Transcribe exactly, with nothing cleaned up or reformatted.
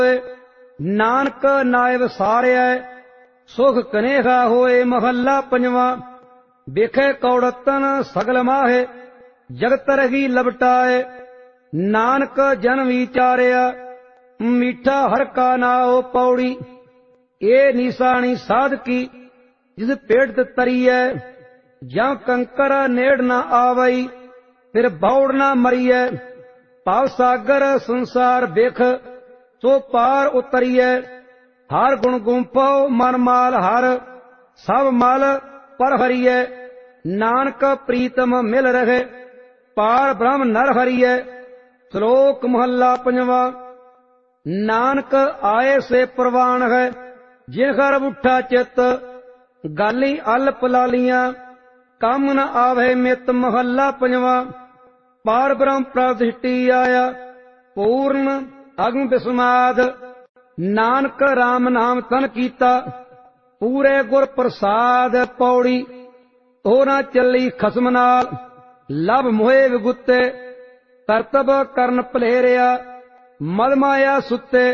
नानक नायब सारिया सुख कनेहा होए। महला पंजवा। बेखे कौड़तन सगल माहे जगत रही लपटाए। नानक जन विचारिया मीठा हर का नाओ। पौड़ी ये निशानी साध की जिस पेट तरीय। जं कंकर नेड़ न आवई फिर बौड़ न मरिय। पाव सागर संसार बेख सो पार उतरिय। हर गुण गुंफो मन माल हर सब मल पर हरिय। नानक प्रीतम मिल रहे पार ब्रह्म नर हरिय। श्लोक महला पंजवा। नानक आए से प्रवान है जिन घर उठा चित। गाली अल्प लालियां कम न आवे मित। महला पंजवा। पार ब्रह्म प्रतिष्ठि आया पूर्ण अग्न विस्माद। नानक राम नाम तन कीता पूरे गुर प्रसाद। पौड़ी तो न चली खसम नाल लभ मोहे विगुते। करतब करन पलेरिया मद माया सुते।